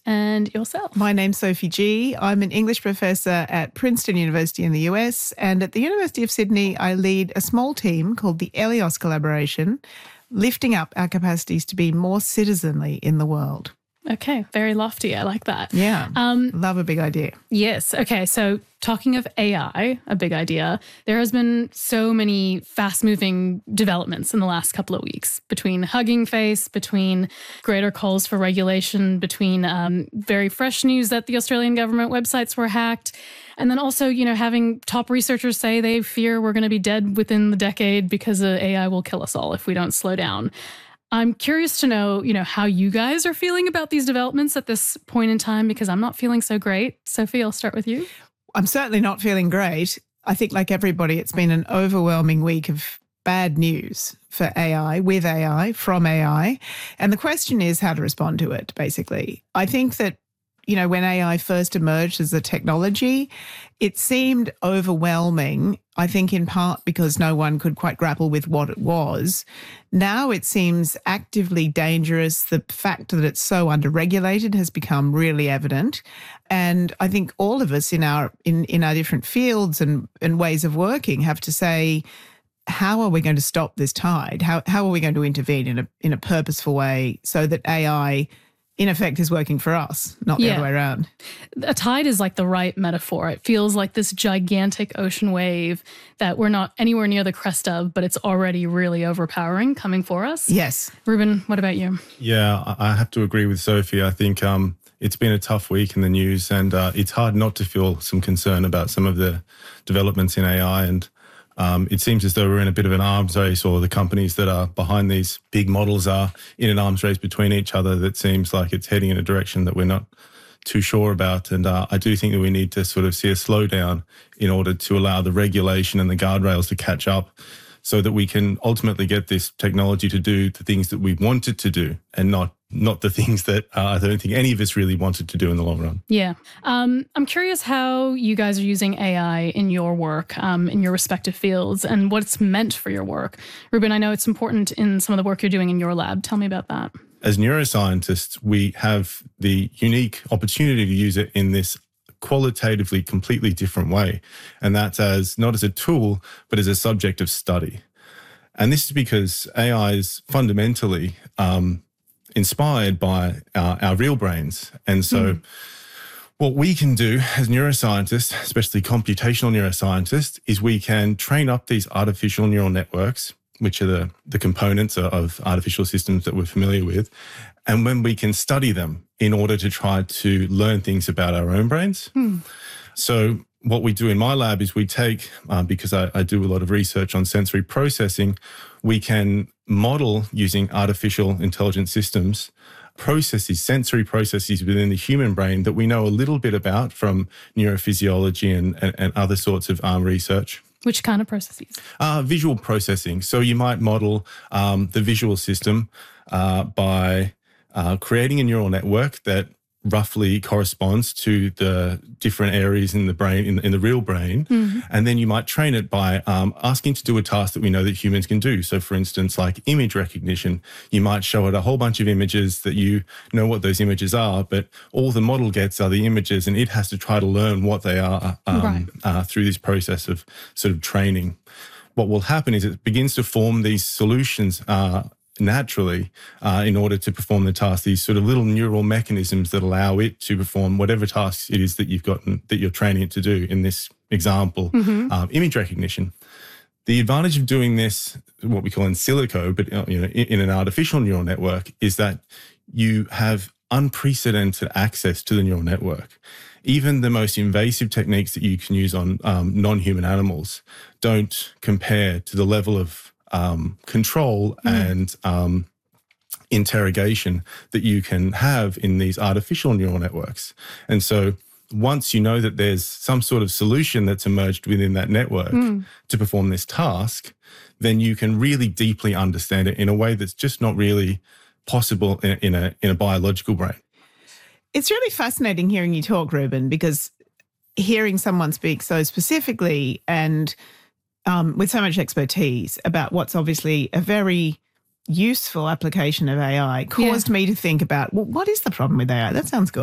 and yourself. My name's Sophie G. I'm an English professor at Princeton University in the US, and at the University of Sydney, I lead a small team called the ELIOS Collaboration, lifting up our capacities to be more citizenly in the world. Okay, very lofty. I like that. Yeah, love a big idea. Yes. Okay, so talking of AI, a big idea, there has been so many fast-moving developments in the last couple of weeks between Hugging Face, between greater calls for regulation, between very fresh news that the Australian government websites were hacked, and then also, having top researchers say they fear we're going to be dead within the decade because AI will kill us all if we don't slow down. I'm curious to know, how you guys are feeling about these developments at this point in time, because I'm not feeling so great. Sophie, I'll start with you. I'm certainly not feeling great. I think, like everybody, it's been an overwhelming week of bad news for AI, with AI, from AI. And the question is how to respond to it, basically. I think that, when AI first emerged as a technology, it seemed overwhelming, I think in part because no one could quite grapple with what it was. Now it seems actively dangerous. The fact that it's so underregulated has become really evident. And I think all of us in our different fields and ways of working have to say, how are we going to stop this tide? How are we going to intervene in a purposeful way so that AI in effect is working for us, not the other way around? A tide is like the right metaphor. It feels like this gigantic ocean wave that we're not anywhere near the crest of, but it's already really overpowering coming for us. Yes. Ruben, what about you? Yeah, I have to agree with Sophie. I think it's been a tough week in the news, and it's hard not to feel some concern about some of the developments in AI. And it seems as though we're in a bit of an arms race, or the companies that are behind these big models are in an arms race between each other that seems like it's heading in a direction that we're not too sure about. And I do think that we need to sort of see a slowdown in order to allow the regulation and the guardrails to catch up so that we can ultimately get this technology to do the things that we want it to do, and not the things that I don't think any of us really wanted to do in the long run. Yeah. I'm curious how you guys are using AI in your work, in your respective fields, and what it's meant for your work. Ruben, I know it's important in some of the work you're doing in your lab. Tell me about that. As neuroscientists, we have the unique opportunity to use it in this qualitatively completely different way. And that's not as a tool, but as a subject of study. And this is because AI is fundamentally inspired by our real brains. And so what we can do as neuroscientists, especially computational neuroscientists, is we can train up these artificial neural networks, which are the components of artificial systems that we're familiar with. And when we can study them in order to try to learn things about our own brains. So what we do in my lab is we take, because I do a lot of research on sensory processing, we can model using artificial intelligence systems sensory processes within the human brain that we know a little bit about from neurophysiology and other sorts of research. Which kind of processes? Visual processing. So you might model the visual system by creating a neural network that roughly corresponds to the different areas in the brain, in the real brain. And then you might train it by asking to do a task that we know that humans can do. So for instance, like image recognition, you might show it a whole bunch of images that you know what those images are, but all the model gets are the images, and it has to try to learn what they are through this process of sort of training. What will happen is it begins to form these solutions naturally in order to perform the task, these sort of little neural mechanisms that allow it to perform whatever tasks it is that you're training it to do. In this example, image recognition. The advantage of doing this, what we call in silico, but in an artificial neural network, is that you have unprecedented access to the neural network. Even the most invasive techniques that you can use on non-human animals don't compare to the level of control and interrogation that you can have in these artificial neural networks. And so once you know that there's some sort of solution that's emerged within that network to perform this task, then you can really deeply understand it in a way that's just not really possible in a biological brain. It's really fascinating hearing you talk, Ruben, because hearing someone speak so specifically and with so much expertise about what's obviously a very useful application of AI caused me to think about, well, what is the problem with AI? That sounds good.